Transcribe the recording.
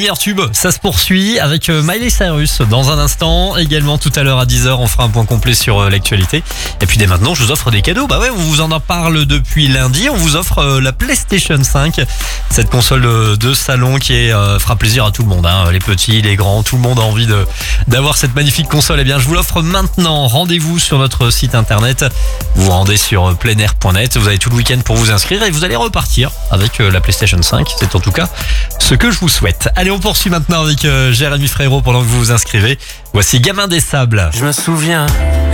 meilleurs tubes, ça se poursuit avec Miley Cyrus dans un instant. Également tout à l'heure à 10h, on fera un point complet sur l'actualité. Et puis dès maintenant, je vous offre des cadeaux. Bah ouais, on vous en parle depuis lundi. On vous offre la PlayStation 5. Cette console de salon qui fera plaisir à tout le monde. Les petits, les grands, tout le monde a envie d'avoir cette magnifique console. Eh bien, je vous l'offre maintenant. Rendez-vous sur notre site internet. Vous vous rendez sur pleinair.net. Vous avez tout le week-end pour vous inscrire et vous allez repartir avec la PlayStation 5. C'est en tout cas ce que je vous souhaite. Allez, on poursuit maintenant avec Jérémy Frérot pendant que vous vous inscrivez. Voici Gamin des Sables. Je me souviens,